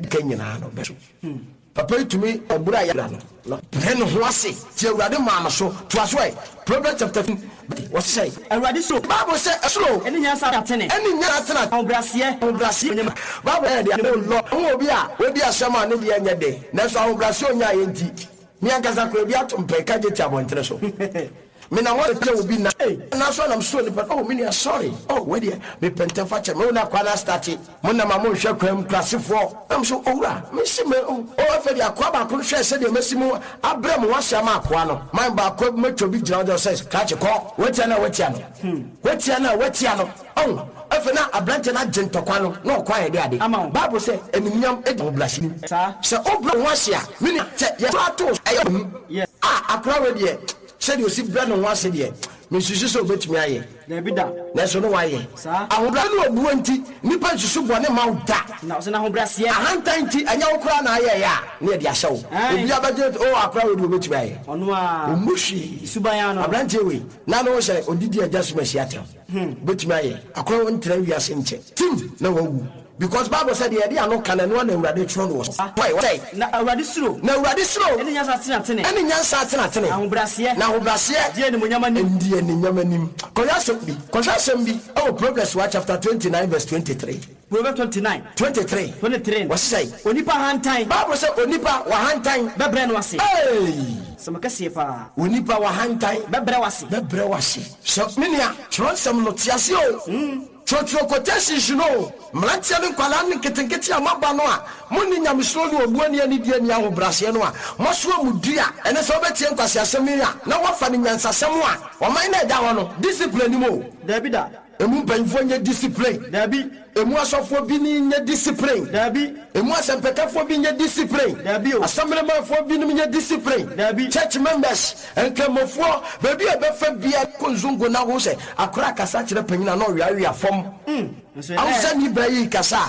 kanyina no beso papa to me obura ya no pen ho ase ti awurade ma no so to aso ai Proverbs chapter 15 what say awurade so Bible say slow eni nya sa atene obrase Bible dey no lo obi a odi asema ne de anya de na so obrase onya yenti mi ankaza ko bi atompe ka je ti abontere so me na what tell obi na so na so ni but oh me ni sorry oh where dey me penta fache me na kwa na start mo na ma mo hwe kwam klasefo am so owura me si me o afa di akwa ba ko hwe se de mesimu abrem wa sia ma akwa no man ba ko meto bi gira do says catch ko wetia na oh afa na ablante na gentokwa no na okwa ye de ade Bible say enimnyam e do blasi se obro wa sia me ni che ye to akwa we de said you see brand on once there me susu so betimi aye na bi da na so no waye ahobra no obu anti nipa susu bone ma da na so na ahobra se ahantanti anya wokra na aye ya na de ahye wo obi abaje o akra we do betimi aye ono a omushi suban no abrante we na no se odidi adjustment siatem betimi aye akra won tra wi ase nche tim na wawu because Bible said the idea no can no na urade tron was why say na urade suro eni nya sa tene ahobrase die ni munyamanim konyasem oh Proverbs chapter 29 verse 23 Proverbs 23 what say onipa hantan Bible say onipa wa hantan bebre no ase samakase pa onipa wa hantan bebre wase so menia tronsem no tiase o Chotro quotation no mlantia ni kwala ni ketenketi amaba no a muni nyamsoro ni obuani ani die ni ahobrase no a moso amudua ene so betie nkwase asem ya na wafa ni nyansasem a oman na da ho no discipline ni mo David emu banfo nye discipline David emu asofo bi ni nye discipline David emu asempekafo bi nye discipline David assemblemafo bi ni nye discipline David church members enkemofo baby e be fa bia konzungo na ho se akora kasa kire panyina na owiawe afom awsa ni bayi kasa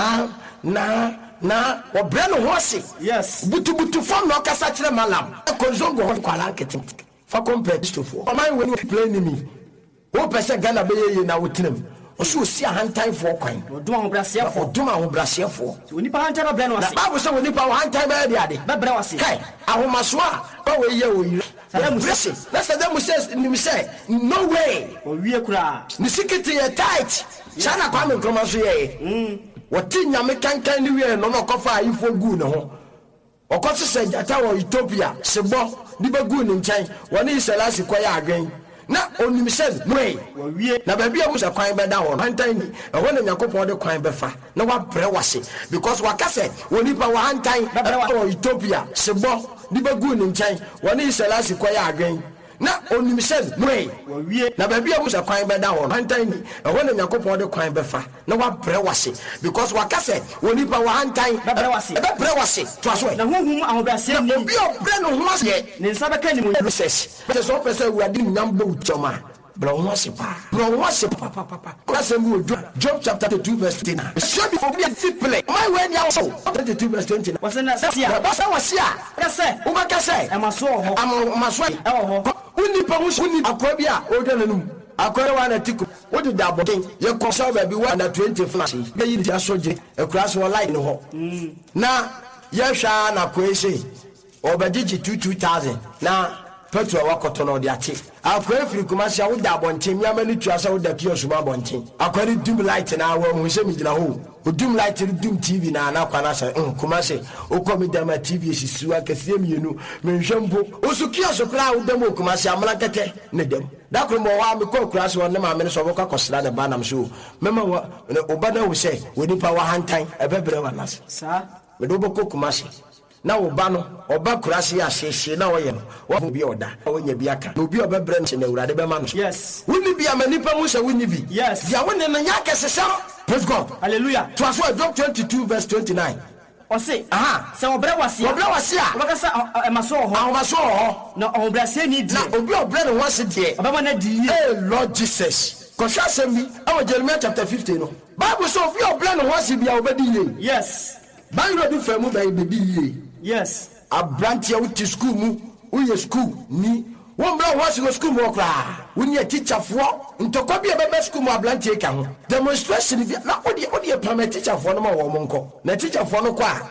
na obre no ho se yes butu fom no kasa kire malam konzungo ho kwala nketim fa compare to fo o man when you play me o pese Ghana be ye na wotrem o so si ahantan fo kwan odum ahobrase fo onipa hantan bebre no wase Bible say onipa hantan be de ade bebre wase kai ahomaso a ba we ye o yire let's say them say no way o wie kura ni sikiti ye tight chana kwa me kroma so ye woti nyame kankan ni wie no no kofa ifo gu ne ho okoso se jata wo Ethiopia sebo di ba gu ni nchen woni Selasi kwaya adwen na onimisen we na baby abusa kwan be da ho hantan ni e ho na yakopon de kwan be fa na wa bre wase because wakase onipa wa hantan o Ethiopia sebo di ba gu ni nchen woni Selasi kwaya adwen na onimisen we na baby abusa kwan be da ho hantan ni e ho na yakopon de kwan be fa na wa bre wase because wakase onipa wa hantan be bre wase to aso na honhum ahobrase ni obi obre no ho ase ne nsa beka ni mo research but so person we adi nyambo uchoma bro what's papa class mu Job chapter 2 verse 29 show me for be discipline my when you so 22 verse 29 was na sasia basa wasia kase o ba kase amaso ho amaso ho unipa uni akwabia o de nanum akwere wa na tiku o de dabo ye kosa ba bi wa na 20 flash be yi dia soje e class wa line ho na ye hwa na kwese obadiji 2000 na petrol wakoto no de ate akwere firi kumasi awo da bonchen miamani tuasa wo da kiosu ma bonchen akwere dum light na awo hu se mi gina ho dum light dum TV na na kwana se kumasi o komi da ma TV sisiwa kese mienu menhwembo osu kiosu kra wo dem kumasi amala kete ne dem da kro mo wa me ko kura se won ma me so wo ka kosra ne ba nam so mema wo obada wo se woni pa wa hantan ebebre wa nas sa me do boko kumasi na oba no oba kurase ya hyehye na woye no wo bi oda wonya bi aka no bi obebre nche na urade be ma no yes woni bi amanipa mu se woni bi yes dia woni no nya kesesam praise God hallelujah to aso Job 22 verse 29 o se se obre wase a obakasa emaso ho na obrase ni di na obi obre no wase die obama na di Lord Jesus kosha sembi awo Jeremiah chapter 15 no Bible so obi obre no wase bia obedi ye yes Bible do famu ba bedi ye yes abrantia wuti school mu uye school ni won bra wasi go school mo kra woni a teacher fo ntokwa bia be school mu abrantia ka ho demonstration bia na odi permit teacher fo no ma wo mo nko na teacher fo no kwa